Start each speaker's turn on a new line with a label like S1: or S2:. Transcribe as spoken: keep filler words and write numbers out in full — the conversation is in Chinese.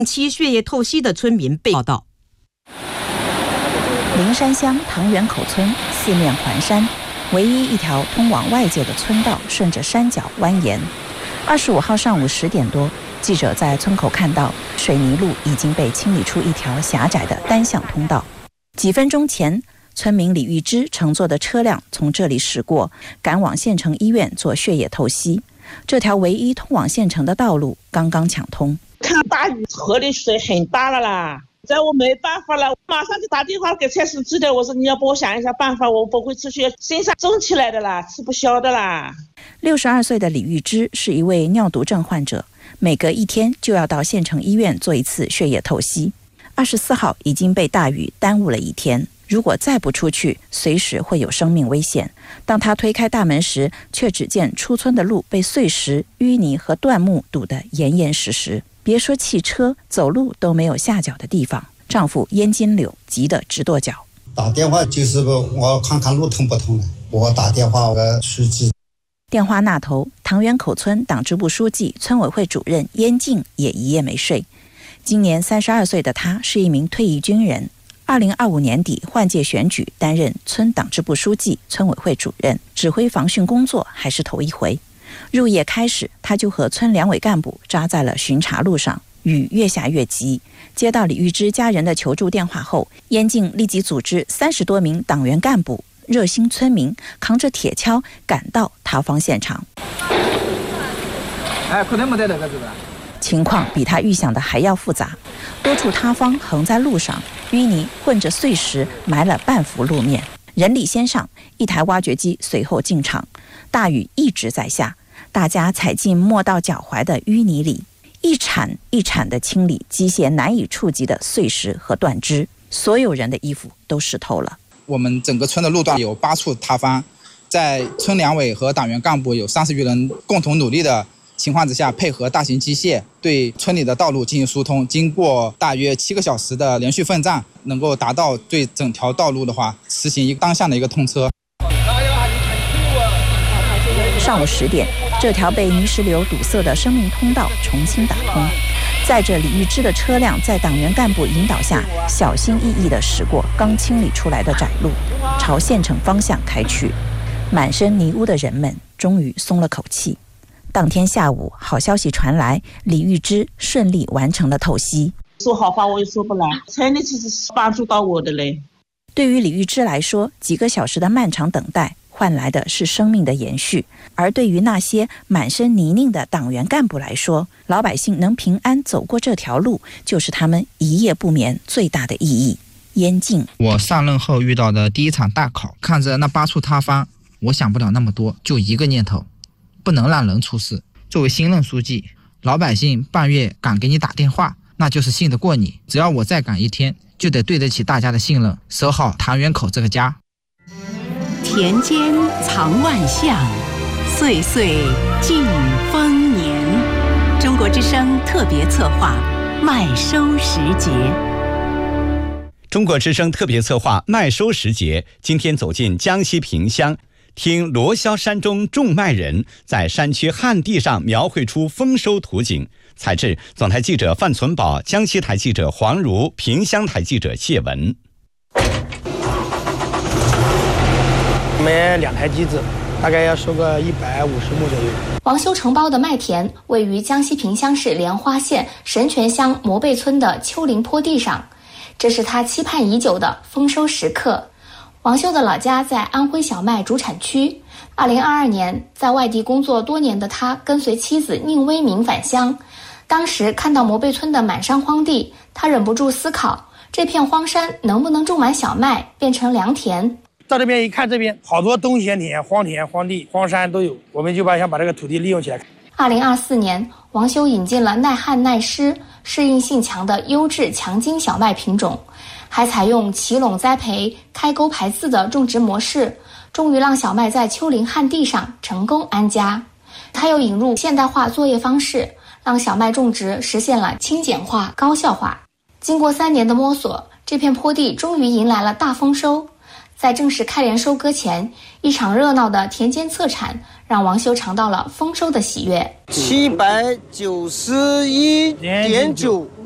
S1: 期血液透析的村民被报道。
S2: 灵山乡塘源口村四面环山，唯一一条通往外界的村道顺着山脚蜿蜒。二十五号上午十点多，记者在村口看到水泥路已经被清理出一条狭窄的单向通道。几分钟前，村民李玉芝乘坐的车辆从这里驶过，赶往县城医院做血液透析。这条唯一通往县城的道路刚刚抢通。
S3: 看大雨，河里水很大了啦，在我没办法了，马上就打电话给蔡司机的，我说你要帮我想一下办法，我不会出血，身上肿起来的啦，吃不消的啦。
S2: 六十二岁的李玉芝是一位尿毒症患者，每隔一天就要到县城医院做一次血液透析。二十四号已经被大雨耽误了一天，如果再不出去，随时会有生命危险。当他推开大门时，却只见出村的路被碎石、淤泥和断木堵得严严实实，别说汽车，走路都没有下脚的地方。丈夫燕金柳急得直跺脚。
S4: 打电话就是我看看路通不通了，我打电话给书记。
S2: 电话那头，塘源口村党支部书记、村委会主任燕静也一夜没睡。今年三十二岁的他是一名退役军人，二零二五年底换届选举，担任村党支部书记、村委会主任，指挥防汛工作还是头一回。入夜开始，他就和村两委干部扎在了巡查路上。雨越下越急，接到李玉芝家人的求助电话后，燕静立即组织三十多名党员干部、热心村民扛着铁锹赶到塌方现场。
S5: 哎，可能没得那个是吧？
S2: 情况比他预想的还要复杂，多处塌方横在路上，淤泥混着碎石埋了半幅路面。人力先上，一台挖掘机随后进场。大雨一直在下，大家踩进没到脚踝的淤泥里，一铲一铲地清理机械难以触及的碎石和断枝，所有人的衣服都湿透了。
S5: 我们整个村的路段有八处塌方，在村两委和党员干部有三十余人共同努力的情况之下，配合大型机械对村里的道路进行疏通，经过大约七个小时的连续奋战，能够达到对整条道路的话实行一个当向的一个通车。
S2: 上午十点，这条被泥石流堵塞的生命通道重新打通，载着李玉芝的车辆在党员干部引导下，小心翼翼地驶过刚清理出来的窄路，朝县城方向开去。满身泥污的人们终于松了口气。当天下午，好消息传来，李玉芝顺利完成了透析。
S3: 说好话我也说不来，村里其实是帮助到我的嘞。
S2: 对于李玉芝来说，几个小时的漫长等待换来的是生命的延续，而对于那些满身泥泞的党员干部来说，老百姓能平安走过这条路，就是他们一夜不眠最大的意义。燕静，
S5: 我上任后遇到的第一场大考，看着那八处塌方，我想不了那么多，就一个念头，不能让人出事。作为新任书记，老百姓半夜敢给你打电话，那就是信得过你。只要我再赶一天，就得对得起大家的信任，守好塘源口这个家。
S6: 田间藏万象，岁岁尽丰年。中国之声特别策划麦收时节。
S7: 中国之声特别策划麦收时节，今天走进江西萍乡，听罗霄山中种麦人在山区旱地上描绘出丰收图景。采制总台记者范存宝，江西台记者黄如，萍乡台记者谢文。
S8: 买两台机子，大概要收个一百五十亩左右。
S9: 王修承包的麦田位于江西萍乡市莲花县神泉乡磨背村的丘陵坡地上，这是他期盼已久的丰收时刻。王修的老家在安徽小麦主产区。二零二二年，在外地工作多年的他跟随妻子宁威明返乡，当时看到磨背村的满山荒地，他忍不住思考，这片荒山能不能种满小麦，变成良田。
S8: 到这边一看，这边好多冬闲田、荒田、荒地、荒山都有，我们就把想把这个土地利用起来。
S9: 二零二四年，王修引进了耐旱耐湿、适应性强的优质强筋小麦品种，还采用齐垄栽培、开沟排字的种植模式，终于让小麦在丘陵旱地上成功安家。他又引入现代化作业方式，让小麦种植实现了轻简化、高效化。经过三年的摸索，这片坡地终于迎来了大丰收。在正式开镰收割前，一场热闹的田间测产让王修尝到了丰收的喜悦。
S10: 七百九十一点九